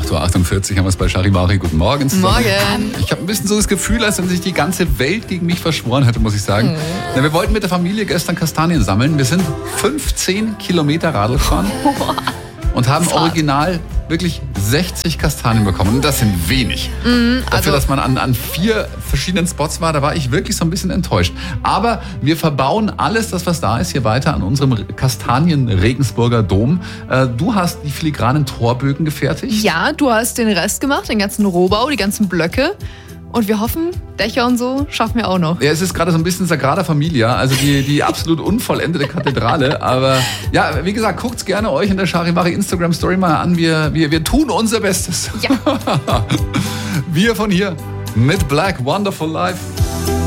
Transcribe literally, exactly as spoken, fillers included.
acht Uhr achtundvierzig haben wir es bei Charivari. Guten Morgen zusammen. Morgen. Ich habe ein bisschen so das Gefühl, als wenn sich die ganze Welt gegen mich verschworen hätte, muss ich sagen. Mhm. Ja, wir wollten mit der Familie gestern Kastanien sammeln. Wir sind fünfzehn Kilometer Radl gefahren und haben Fahrt. original wirklich sechzig Kastanien bekommen. Und das sind wenig. Mhm, also Dafür, dass man an, an vier verschiedenen Spots war, da war ich wirklich so ein bisschen enttäuscht. Aber wir verbauen alles, das was da ist, hier weiter an unserem Kastanien-Regensburger Dom. Äh, du hast die filigranen Torbögen gefertigt. Ja, du hast den Rest gemacht, den ganzen Rohbau, die ganzen Blöcke. Und wir hoffen, Dächer und so schaffen wir auch noch. Ja, es ist gerade so ein bisschen Sagrada Familia, also die, die absolut unvollendete Kathedrale. Aber ja, wie gesagt, guckt's gerne euch in der Charivari Instagram Story mal an. Wir, wir, wir tun unser Bestes. Ja. Wir von hier mit Black Wonderful Life.